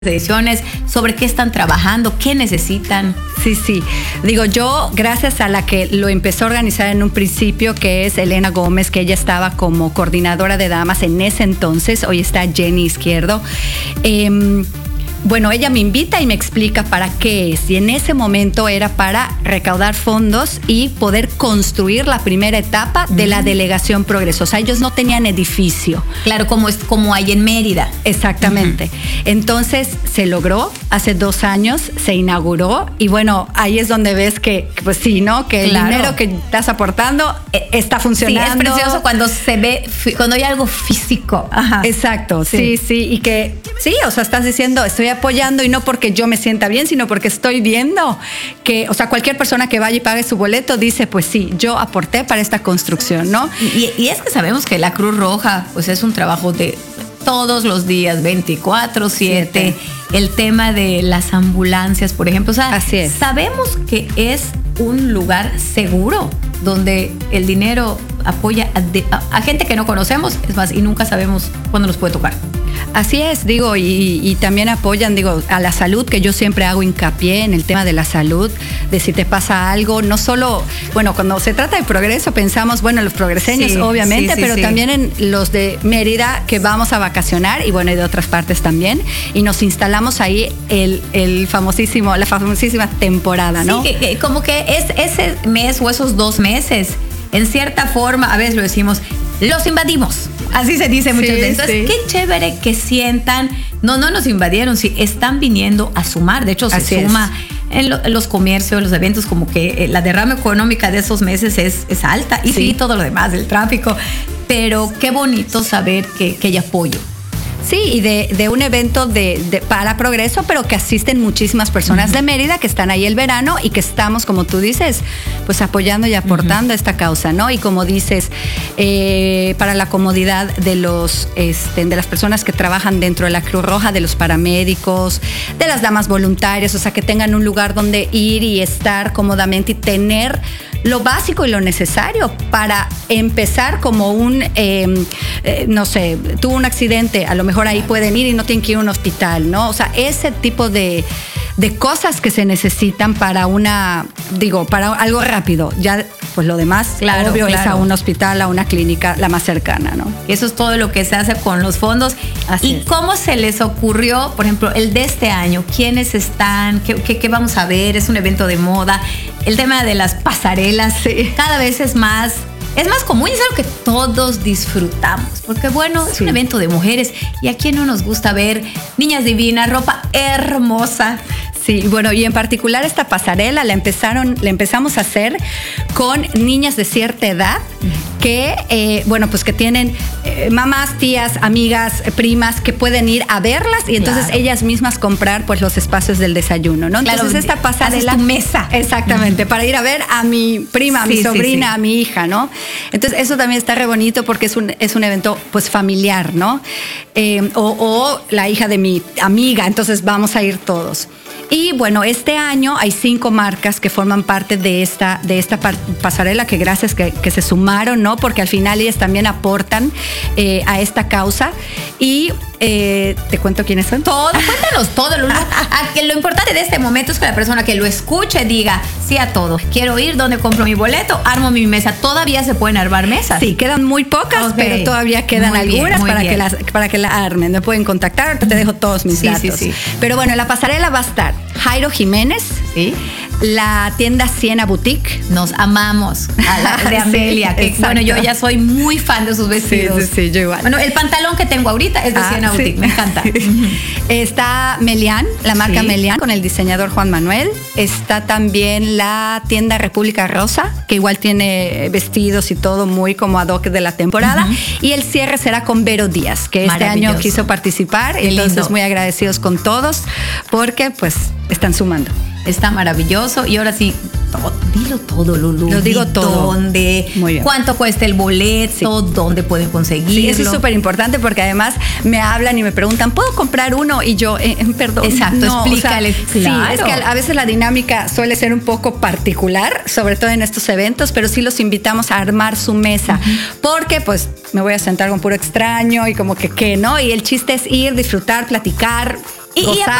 ediciones, sobre qué están trabajando, qué necesitan. Sí. Digo, yo, gracias a la que lo empezó a organizar en un principio, que es Elena Gómez, que ella estaba como coordinadora de damas en ese entonces, hoy está Jenny Izquierdo. Bueno, ella me invita y me explica para qué es. Y en ese momento era para recaudar fondos y poder construir la primera etapa de la Delegación Progreso. O sea, ellos no tenían edificio. Claro, como hay en Mérida. Exactamente. Entonces se logró, hace 2 años se inauguró y bueno, ahí es donde ves que pues sí, ¿no? Que el dinero que estás aportando está funcionando. Sí, es precioso cuando se ve, cuando hay algo físico. Ajá. Exacto, sí. Y que sí, o sea, estás diciendo, estoy apoyando y no porque yo me sienta bien, sino porque estoy viendo que, o sea, cualquier persona que vaya y pague su boleto dice, pues sí, yo aporté para esta construcción, ¿no? Y es que sabemos que la Cruz Roja, pues es un trabajo de todos los días, 24/7. El tema de las ambulancias, por ejemplo, o sea, así es. Sabemos que es un lugar seguro donde el dinero apoya a gente que no conocemos, es más, y nunca sabemos cuándo nos puede tocar. Así es, digo, y también apoyan, digo, a la salud, que yo siempre hago hincapié en el tema de la salud, de si te pasa algo, no solo, bueno, cuando se trata de Progreso pensamos, bueno, los progreseños, obviamente, pero también en los de Mérida, que vamos a vacacionar, y bueno, y de otras partes también, y nos instalamos ahí la famosísima temporada, ¿no? Sí, que como que es ese mes o esos 2 meses, en cierta forma, a veces lo decimos, los invadimos. Así se dice muchas veces. Entonces, qué chévere que sientan, no nos invadieron, sí, están viniendo a sumar. De hecho, se suma en los comercios, los eventos, como que la derrama económica de esos meses es alta. Y sí, todo lo demás, el tráfico. Pero qué bonito saber que hay apoyo. Sí, y de un evento para Progreso, pero que asisten muchísimas personas de Mérida que están ahí el verano y que estamos, como tú dices, pues apoyando y aportando a esta causa, ¿no? Y como dices, para la comodidad de las personas que trabajan dentro de la Cruz Roja, de los paramédicos, de las damas voluntarias, o sea, que tengan un lugar donde ir y estar cómodamente y tener lo básico y lo necesario para empezar como no sé, tuvo un accidente, a lo mejor ahí pueden ir y no tienen que ir a un hospital, ¿no? O sea, ese tipo de cosas que se necesitan para para algo rápido. Ya, pues lo demás, obvio, es a un hospital, a una clínica, la más cercana, ¿no? Eso es todo lo que se hace con los fondos. Así es. ¿Cómo se les ocurrió, por ejemplo, el de este año? ¿Quiénes están? ¿Qué vamos a ver? Es un evento de moda. El tema de las pasarelas cada vez es más común y es algo que todos disfrutamos. Porque bueno, es un evento de mujeres y a quién no nos gusta ver niñas divinas, ropa hermosa. Sí, bueno, y en particular esta pasarela la empezamos a hacer con niñas de cierta edad que, pues que tienen mamás, tías, amigas, primas que pueden ir a verlas y entonces ellas mismas comprar pues los espacios del desayuno, ¿no? Entonces esta pasarela... Haces tu mesa. Exactamente, para ir a ver a mi prima, a mi sobrina, a mi hija, ¿no? Entonces eso también está re bonito porque es un evento pues familiar, ¿no? O la hija de mi amiga, entonces vamos a ir todos. Y bueno, este año hay 5 marcas que forman parte de esta pasarela, que gracias que se sumaron, ¿no? Porque al final ellas también aportan a esta causa. Y te cuento quiénes son. Cuéntanos todo, Lulu. Que lo importante de este momento es que la persona que lo escuche diga sí a todo. Quiero ir, ¿dónde compro mi boleto? Armo mi mesa. Todavía se pueden armar mesas. Sí, quedan muy pocas, pero todavía quedan algunas para que la armen. Me pueden contactar, te dejo todos mis datos. Sí. Pero bueno, la pasarela va a estar Jairo Jiménez, la tienda Siena Boutique. Nos amamos a la de Amelia. Bueno, yo ya soy muy fan de sus vestidos. Sí, yo igual. Bueno, el pantalón que tengo ahorita es de Siena Boutique, me encanta. Está Melian, la marca Melian, con el diseñador Juan Manuel. Está también la tienda República Rosa, que igual tiene vestidos y todo muy como ad hoc de la temporada. Y el cierre será con Vero Díaz, que este año quiso participar. Entonces, muy agradecidos con todos porque pues están sumando. Está maravilloso. Y ahora sí, dilo todo, Lulu. Lo digo todo. ¿Dónde? Muy bien. ¿Cuánto cuesta el boleto? ¿Dónde pueden conseguirlo? Sí, eso es súper importante porque además me hablan y me preguntan, ¿puedo comprar uno? Y yo, perdón. Exacto, no, explícales. O sea, claro. Sí, es que a veces la dinámica suele ser un poco particular, sobre todo en estos eventos, pero sí los invitamos a armar su mesa. Porque pues me voy a sentar con puro extraño y como que ¿qué, no? Y el chiste es ir, disfrutar, platicar gozar.